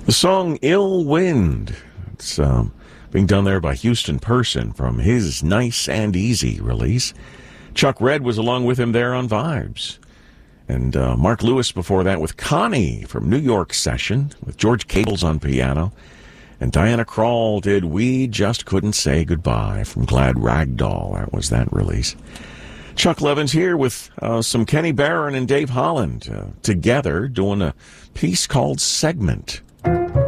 The song Ill Wind. It's being done there by Houston Person from his Nice and Easy release. Chuck Red was along with him there on Vibes. And Mark Lewis before that with Connie from New York Session with George Cables on piano. And Diana Krall did We Just Couldn't Say Goodbye from Glad Ragdoll. That was that release. Chuck Levins here with some Kenny Barron and Dave Holland together doing a piece called Segment.